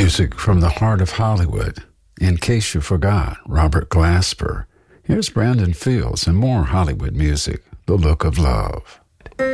Music from the heart of Hollywood. In case you forgot, Robert Glasper. Here's Brandon Fields and more Hollywood music, The Look of Love.